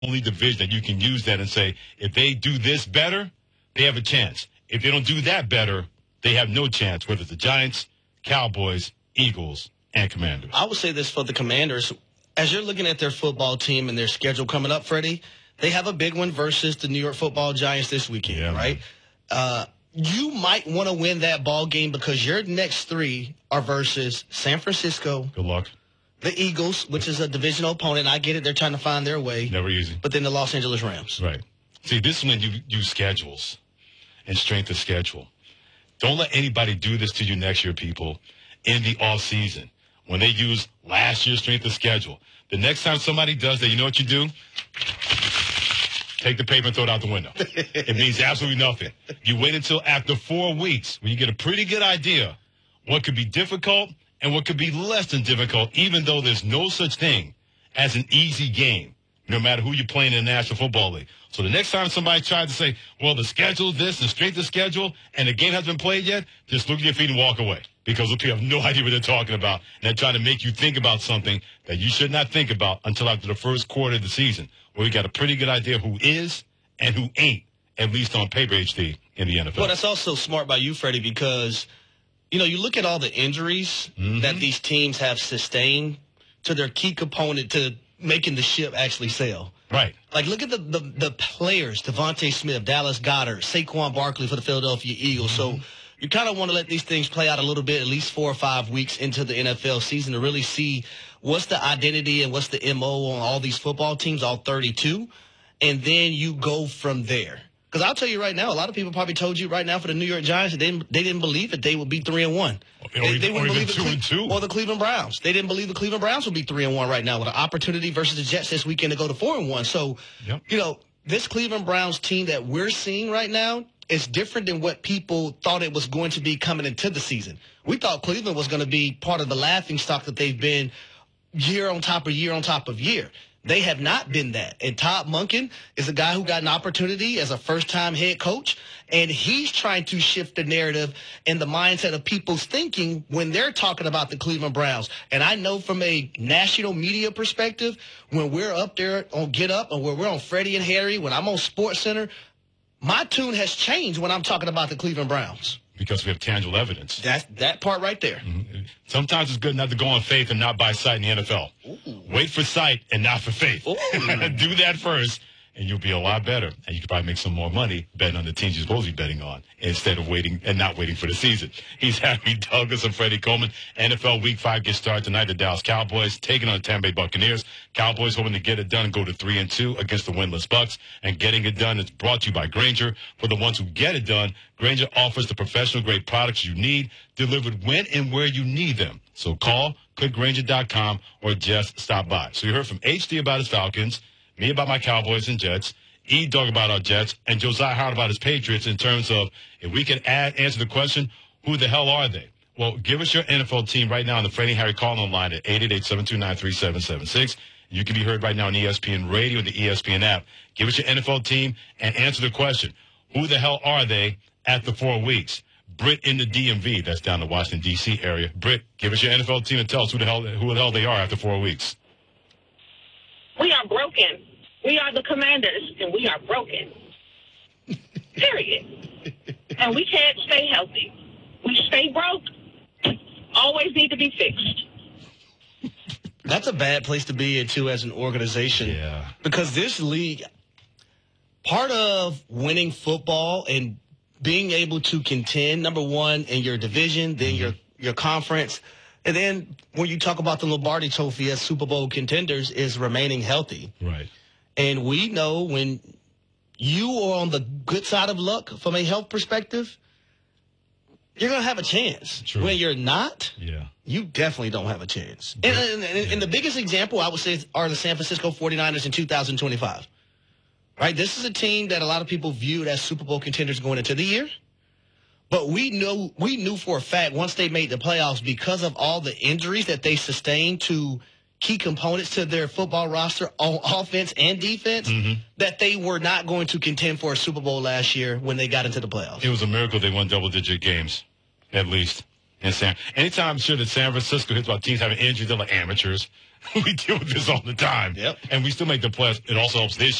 only division that you can use that and say, if they do this better, they have a chance. If they don't do that better, they have no chance, whether it's the Giants, Cowboys, Eagles, and Commanders. I would say this for the Commanders. As you're looking at their football team and their schedule coming up, Freddie, they have a big one versus the New York Football Giants this weekend, right? You might want to win that ball game because your next three are versus San Francisco. Good luck. The Eagles, which is a divisional opponent. I get it. They're trying to find their way. Never easy. But then the Los Angeles Rams. Right. See, this is when you use schedules and strength of schedule. Don't let anybody do this to you next year, people, in the offseason when they use last year's strength of schedule. The next time somebody does that, you know what you do? Take the paper and throw it out the window. It means absolutely nothing. You wait until after 4 weeks when you get a pretty good idea what could be difficult and what could be less than difficult, even though there's no such thing as an easy game, no matter who you're playing in the National Football League. So the next time somebody tries to say, well, the schedule, this, the strength of schedule, and the game hasn't been played yet, just look at your feet and walk away. Because people have no idea what they're talking about. And they're trying to make you think about something that you should not think about until after the first quarter of the season, where we got a pretty good idea who is and who ain't, at least on paper, HD, in the NFL. Well, that's also smart by you, Freddie, because, you know, you look at all the injuries that these teams have sustained to their key component to making the ship actually sail. Right. Like, look at the players, Devontae Smith, Dallas Goedert, Saquon Barkley for the Philadelphia Eagles. So you kind of want to let these things play out a little bit, at least 4 or 5 weeks into the NFL season to really see what's the identity and what's the MO on all these football teams, all 32, and then you go from there. Because I'll tell you right now, a lot of people probably told you right now for the New York Giants that they didn't believe that they would be 3-1. They wouldn't believe 2-2. Or the Cleveland Browns. They didn't believe the Cleveland Browns would be 3-1 right now with an opportunity versus the Jets this weekend to go to 4-1. So, you know, this Cleveland Browns team that we're seeing right now is different than what people thought it was going to be coming into the season. We thought Cleveland was going to be part of the laughingstock that they've been year on top of year on top of year. They have not been that. And Todd Monken is a guy who got an opportunity as a first-time head coach, and he's trying to shift the narrative and the mindset of people's thinking when they're talking about the Cleveland Browns. And I know from a national media perspective, when we're up there on Get Up or when we're on Freddie and Harry, when I'm on SportsCenter, my tune has changed when I'm talking about the Cleveland Browns. Because we have tangible evidence. That's that part right there. Sometimes it's good not to go on faith and not by sight in the NFL. Wait for sight and not for faith. Do that first, and you'll be a lot better. And you can probably make some more money betting on the teams you're supposed to be betting on instead of waiting and not waiting for the season. He's Harry Douglas and Freddie Coleman. NFL Week 5 gets started tonight. The Dallas Cowboys taking on the Tampa Bay Buccaneers. Cowboys hoping to get it done and go to 3-2 against the winless Bucks. And getting it done is brought to you by Grainger. For the ones who get it done, Grainger offers the professional-grade products you need, delivered when and where you need them. So call, click Grainger.com, or just stop by. So you heard from HD about his Falcons, me about my Cowboys and Jets, E-Dog about our Jets, and Josiah Howard about his Patriots in terms of if we can answer the question, who the hell are they? Well, give us your NFL team right now on the Freddie and Harry call-in line at 888-729-3776. You can be heard right now on ESPN Radio and the ESPN app. Give us your NFL team and answer the question, who the hell are they at the 4 weeks? Britt in the DMV, that's down the Washington, D.C. area. Britt, give us your NFL team and tell us who the hell they are after 4 weeks. We are broken. We are the Commanders, and we are broken. Period. And we can't stay healthy. We stay broke. Always need to be fixed. That's a bad place to be in, too, as an organization. Yeah. Because this league, part of winning football and being able to contend, number one, in your division, then your conference, and then when you talk about the Lombardi Trophy as Super Bowl contenders, is remaining healthy. Right. And we know when you are on the good side of luck from a health perspective, you're going to have a chance. True. When you're not, you definitely don't have a chance. And the biggest example, I would say, are the San Francisco 49ers in 2025. Right? This is a team that a lot of people viewed as Super Bowl contenders going into the year. But we knew for a fact once they made the playoffs, because of all the injuries that they sustained to key components to their football roster on offense and defense, that they were not going to contend for a Super Bowl last year when they got into the playoffs. It was a miracle they won double-digit games, at least. Anytime I'm sure that San Francisco hits about teams having injuries, they're like amateurs. We deal with this all the time. Yep. And we still make the playoffs. It also helps this